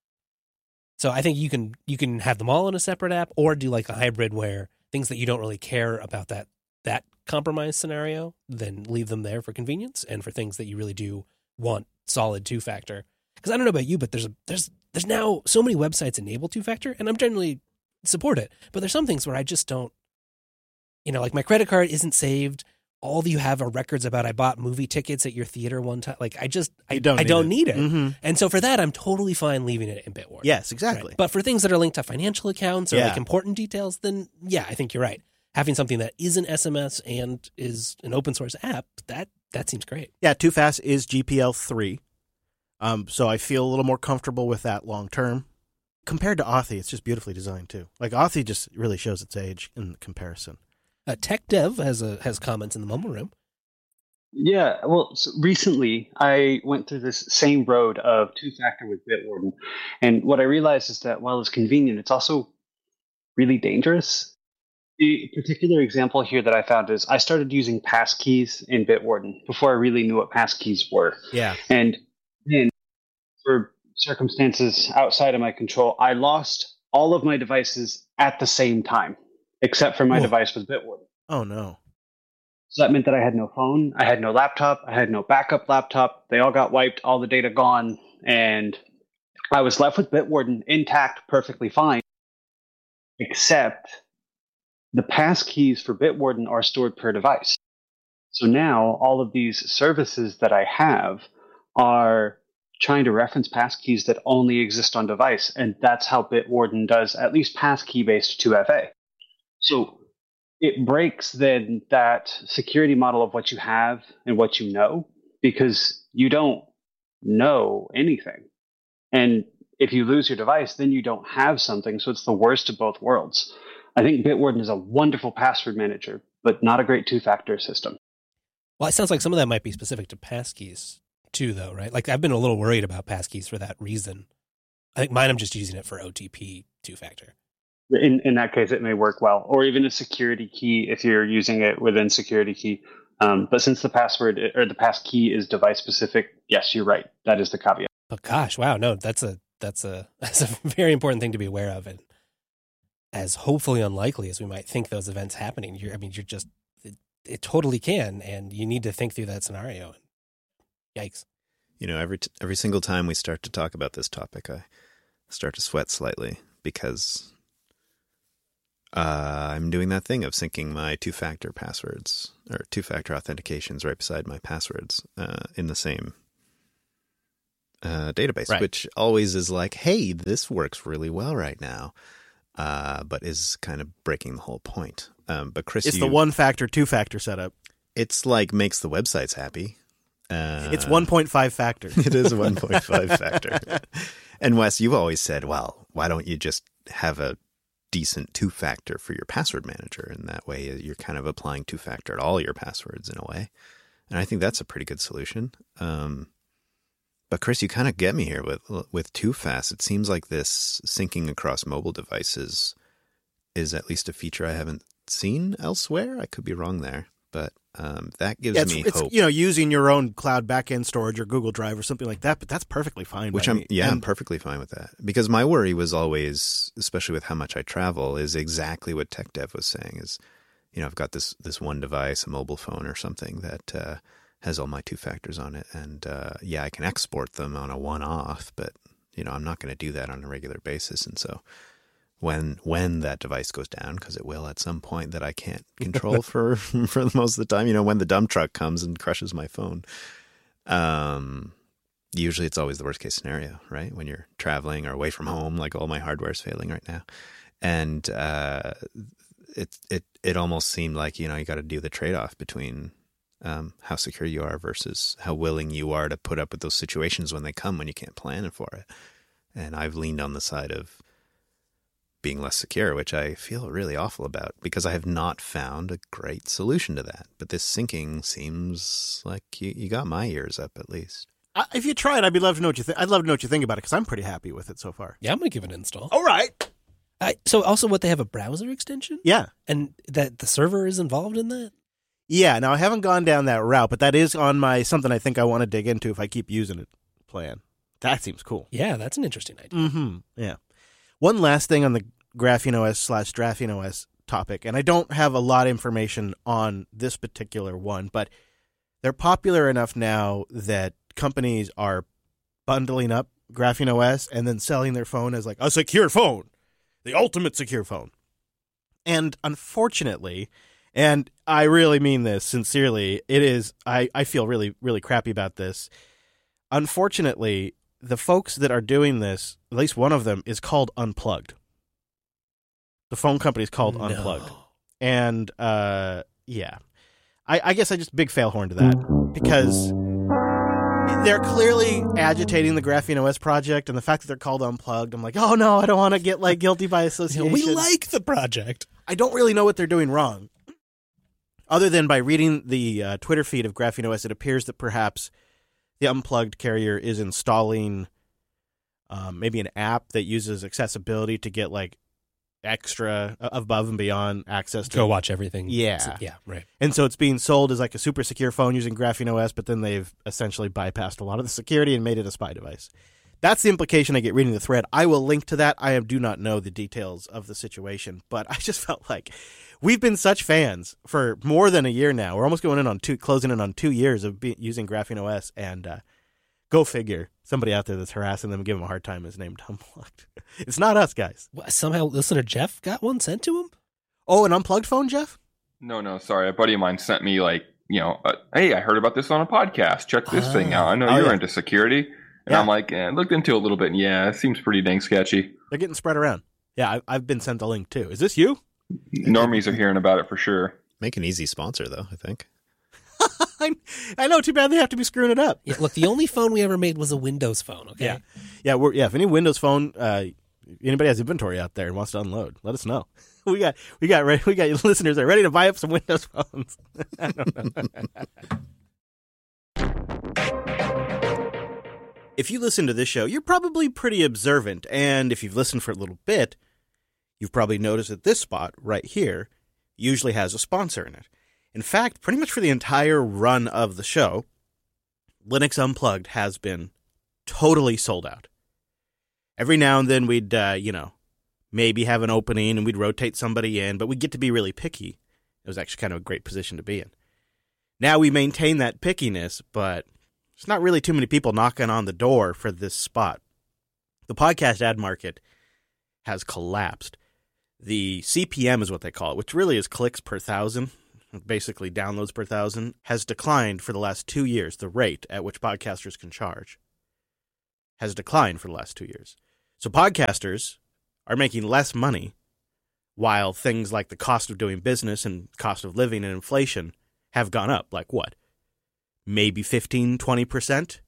So I think you can you can have them all in a separate app, or do like a hybrid where things that you don't really care about that that compromise scenario, then leave them there for convenience, and for things that you really do want solid two-factor. Because I don't know about you, but there's a there's there's now so many websites enable two-factor, and I'm generally support it. But there's some things where I just don't. You know, like my credit card isn't saved. All you have are records about I bought movie tickets at your theater one time. Like I just, I don't I need don't it. need it. Mm-hmm. And so for that, I'm totally fine leaving it in Bitwarden. Yes, exactly. Right? But for things that are linked to financial accounts or Yeah. like important details, then yeah, I think you're right. Having something that is an S M S and is an open source app, that that seems great. Yeah, two-fast is G P L three. Um, so I feel a little more comfortable with that long term. Compared to Authy, it's just beautifully designed too. Like Authy just really shows its age in comparison. Uh, Tech Dev has a has comments in the Mumble Room. Yeah, well, so recently I went through this same road of two-factor with Bitwarden, and what I realized is that while it's convenient, it's also really dangerous. The particular example here that I found is I started using passkeys in Bitwarden before I really knew what passkeys were. Yeah. And then, for circumstances outside of my control, I lost all of my devices at the same time, except for my Whoa. device with Bitwarden. Oh, no. So that meant that I had no phone, I had no laptop, I had no backup laptop. They all got wiped, all the data gone, and I was left with Bitwarden intact, perfectly fine, except the passkeys for Bitwarden are stored per device. So now all of these services that I have are trying to reference passkeys that only exist on device, and that's how Bitwarden does at least passkey-based two F A. So it breaks then that security model of what you have and what you know, because you don't know anything. And if you lose your device, then you don't have something, so it's the worst of both worlds. I think Bitwarden is a wonderful password manager, but not a great two-factor system. Well, it sounds like some of that might be specific to passkeys too, though, right? Like I've been a little worried about passkeys for that reason. I think mine, I'm just using it for O T P two-factor. In in that case, it may work well, or even a security key if you're using it within security key. Um, but since the password or the passkey is device specific, yes, you're right. That is the caveat. But gosh, wow, no, that's a that's a that's a very important thing to be aware of, and as hopefully unlikely as we might think those events happening, you're I mean, you're just it, it totally can, and you need to think through that scenario. Yikes! You know, every t- every single time we start to talk about this topic, I start to sweat slightly because uh, I'm doing that thing of syncing my two-factor passwords or two-factor authentications right beside my passwords uh, in the same uh, database, Right. which always is like, hey, this works really well right now, uh, but is kind of breaking the whole point. Um, but Chris, It's you, the one-factor, two-factor setup. it's like makes the websites happy. Uh, It's one point five factor. It is a one point five factor. And Wes, you've always said, well, why don't you just have a decent two-factor for your password manager? And that way you're kind of applying two-factor at all your passwords in a way. And I think that's a pretty good solution. Um, but Chris, you kind of get me here with with two-fast. It seems like this syncing across mobile devices is at least a feature I haven't seen elsewhere. I could be wrong there, but um, that gives Yeah, it's, me it's, hope. you know, using your own cloud backend storage or Google Drive or something like that, but that's perfectly fine. Which by I'm, me. yeah, I'm And- perfectly fine with that. Because my worry was always, especially with how much I travel, is exactly what Tech Dev was saying is, you know, I've got this, this one device, a mobile phone or something that uh, has all my two factors on it. And uh, yeah, I can export them on a one-off, but, you know, I'm not going to do that on a regular basis. And so when when that device goes down, because it will at some point that I can't control for for most of the time, you know, when the dump truck comes and crushes my phone, um, usually it's always the worst case scenario, right? When you're traveling or away from home, like all my hardware is failing right now, and uh, it it it almost seemed like, you know, you got to do the trade off between um, how secure you are versus how willing you are to put up with those situations when they come when you can't plan for it. And I've leaned on the side of being less secure, which I feel really awful about because I have not found a great solution to that. But this syncing seems like you, you got my ears up at least. I, if you try it, I'd be love to know what you think. I'd love to know what you think about it because I'm pretty happy with it so far. Yeah, I'm going to give it an install. All right. I, so also what, they have a browser extension? Yeah. And that the server is involved in that? Yeah. Now, I haven't gone down that route, but that is on my something I think I want to dig into if I keep using it plan. That seems cool. Yeah, that's an interesting idea. Mm-hmm. Yeah. One last thing on the Graphene O S slash Draphene O S topic, and I don't have a lot of information on this particular one, but they're popular enough now that companies are bundling up Graphene O S and then selling their phone as like a secure phone, the ultimate secure phone. And unfortunately, and I really mean this sincerely, it is, I, I feel really, really crappy about this. Unfortunately, the folks that are doing this, at least one of them, is called Unplugged. The phone company is called No. Unplugged. And, uh, yeah. I, I guess I just big fail horn to that because they're clearly agitating the Graphene O S project, and the fact that they're called Unplugged, I'm like, oh no, I don't want to get like guilty by You know, association. we like the project. I don't really know what they're doing wrong. Other than by reading the uh, Twitter feed of Graphene O S, it appears that perhaps the Unplugged carrier is installing um, maybe an app that uses accessibility to get like extra uh, above and beyond access to Go watch everything. Yeah. So- yeah, right. And so it's being sold as like a super secure phone using Graphene O S, but then they've essentially bypassed a lot of the security and made it a spy device. That's the implication I get reading the thread. I will link to that. I do not know the details of the situation, but I just felt like we've been such fans for more than a year now. We're almost going in on two, closing in on two years of be, using Graphene O S, and uh, go figure. Somebody out there that's harassing them and giving them a hard time is named Unplugged. It's not us, guys. Well, somehow listener Jeff got one sent to him? Oh, an Unplugged phone, Jeff? No, no, sorry. A buddy of mine sent me like, you know, uh, hey, I heard about this on a podcast. Check this Ah. thing out. I know Oh, you're yeah. into security. And Yeah. I'm like, eh, looked into it a little bit. And yeah, it seems pretty dang sketchy. They're getting spread around. Yeah, I, I've been sent a link too. Is this you? Normies are hearing about it for sure. Make an easy sponsor, though, I think. I, I know. Too bad they have to be screwing it up. Yeah, look, the only phone we ever made was a Windows phone, okay? Yeah, yeah, we're, yeah. If any Windows phone, uh, anybody has inventory out there and wants to unload, let us know. We got, we got, re- we got listeners that are ready to buy up some Windows phones. I don't know. If you listen to this show, you're probably pretty observant, and if you've listened for a little bit, you've probably noticed that this spot right here usually has a sponsor in it. In fact, pretty much for the entire run of the show, Linux Unplugged has been totally sold out. Every now and then we'd, uh, you know, maybe have an opening and we'd rotate somebody in, but we'd get to be really picky. It was actually kind of a great position to be in. Now we maintain that pickiness, but there's not really too many people knocking on the door for this spot. The podcast ad market has collapsed. The C P M is what they call it, which really is clicks per thousand. Basically downloads per thousand, has declined for the last two years. The rate at which podcasters can charge has declined for the last two years. So podcasters are making less money while things like the cost of doing business and cost of living and inflation have gone up. Like what? maybe fifteen, twenty percent.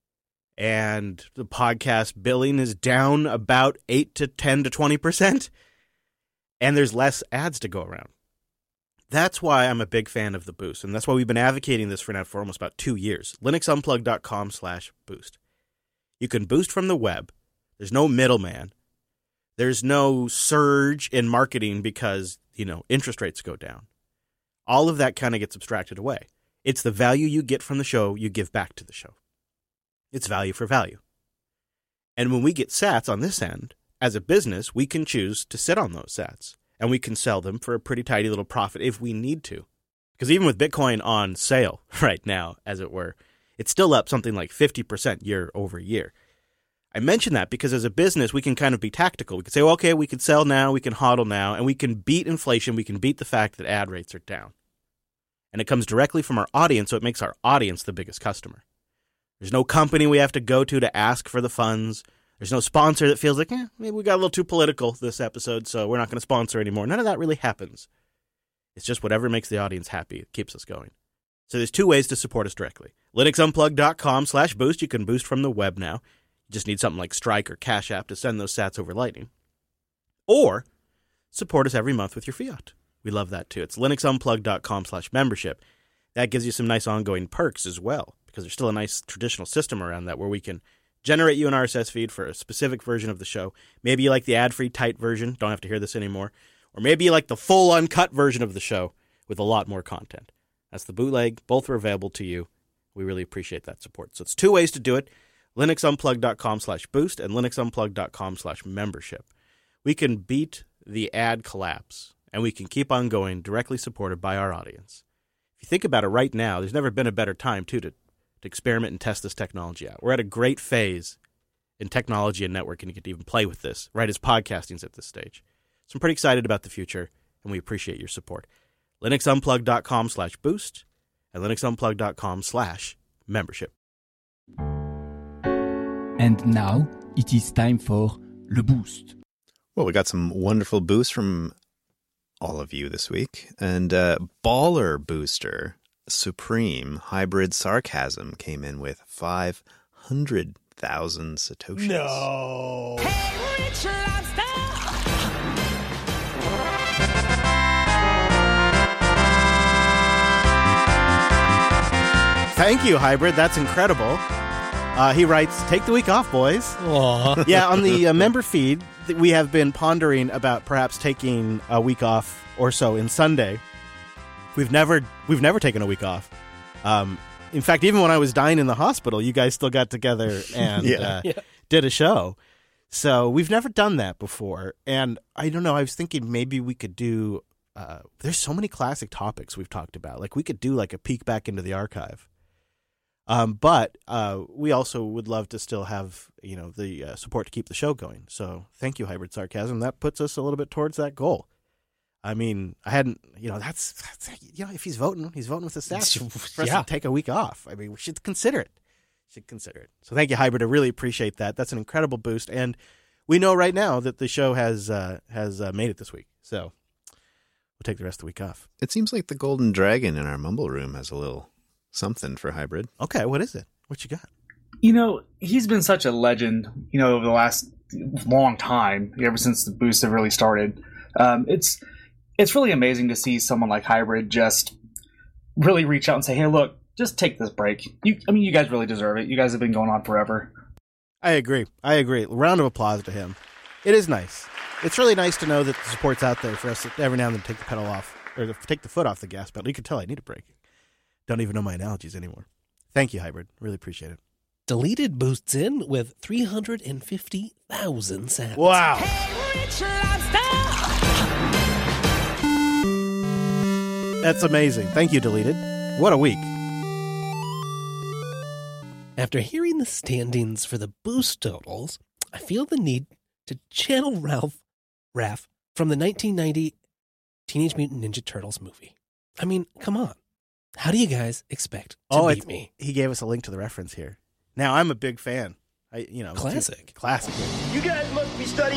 And the podcast billing is down about eight to ten to twenty percent. And there's less ads to go around. That's why I'm a big fan of the Boost. And that's why we've been advocating this for now for almost about two years. linuxunplug.com slash boost. You can boost from the web. There's no middleman. There's no surge in marketing because, you know, interest rates go down. All of that kind of gets abstracted away. It's the value you get from the show you give back to the show. It's value for value. And when we get sats on this end, as a business, we can choose to sit on those sats. And we can sell them for a pretty tidy little profit if we need to. Because even with Bitcoin on sale right now, as it were, it's still up something like fifty percent year over year. I mention that because as a business, we can kind of be tactical. We can say, well, okay, we can sell now, we can hodl now, and we can beat inflation. We can beat the fact that ad rates are down. And it comes directly from our audience, so it makes our audience the biggest customer. There's no company we have to go to to ask for the funds. There's no sponsor that feels like, eh, maybe we got a little too political this episode, so we're not going to sponsor anymore. None of that really happens. It's just whatever makes the audience happy. It keeps us going. So there's two ways to support us directly. linuxunplug.com slash boost. You can boost from the web now. You just need something like Strike or Cash App to send those sats over Lightning. Or support us every month with your fiat. We love that too. It's linuxunplug.com slash membership. That gives you some nice ongoing perks as well, because there's still a nice traditional system around that where we can generate you an R S S feed for a specific version of the show. Maybe you like the ad-free tight version, don't have to hear this anymore. Or maybe you like the full uncut version of the show with a lot more content. That's the bootleg. Both are available to you. We really appreciate that support. So it's two ways to do it. linuxunplug.com slash boost and linuxunplug.com slash membership. We can beat the ad collapse, and we can keep on going directly supported by our audience. If you think about it right now, there's never been a better time, too, to to experiment and test this technology out. We're at a great phase in technology and networking to get to even play with this, right as podcasting's at this stage. So I'm pretty excited about the future, and we appreciate your support. linuxunplug.com slash boost and linuxunplug.com slash membership. And now it is time for Le Boost. Well, we got some wonderful boosts from all of you this week. And uh, Baller Booster Supreme Hybrid Sarcasm came in with five hundred thousand Satoshis. No. Hey, Rich Lobster! Thank you, Hybrid. That's incredible. Uh, he writes, take the week off, boys. Aw. Yeah, on the uh, member feed, th- we have been pondering about perhaps taking a week off or so in Sunday. We've never we've never taken a week off. Um, in fact, even when I was dying in the hospital, you guys still got together and Yeah. uh, Yeah. did a show. So we've never done that before. And I don't know, I was thinking maybe we could do, uh, there's so many classic topics we've talked about. Like we could do like a peek back into the archive. Um, but uh, we also would love to still have, you know, the uh, support to keep the show going. So thank you, Hybrid Sarcasm. That puts us a little bit towards that goal. I mean, I hadn't, you know, that's, that's you know, if he's voting, he's voting with the staff for us Yeah. to take a week off. I mean, we should consider it. Should consider it. So thank you, Hybrid. I really appreciate that. That's an incredible boost. And we know right now that the show has uh, has uh, made it this week. So we'll take the rest of the week off. It seems like the Golden Dragon in our Mumble Room has a little something for Hybrid. Okay, what is it? What you got? You know, he's been such a legend, you know, over the last long time, ever since the boosts have really started. Um, it's it's really amazing to see someone like Hybrid just really reach out and say, hey, look, just take this break. You, I mean, you guys really deserve it. You guys have been going on forever. I agree. I agree. Round of applause to him. It is nice. It's really nice to know that the support's out there for us to every now and then take the pedal off, or to take the foot off the gas pedal. You can tell I need a break. Don't even know my analogies anymore. Thank you, Hybrid. Really appreciate it. Deleted boosts in with three hundred fifty thousand sats. Wow. Hey, Rich Lobster! That's amazing. Thank you, Deleted. What a week. After hearing the standings for the boost totals, I feel the need to channel Ralph Raff from the nineteen ninety Teenage Mutant Ninja Turtles movie. I mean, come on. How do you guys expect to Oh, beat it's, me? he gave us a link to the reference here. Now, I'm a big fan. I, you know, Classic. Classic. You guys must be studying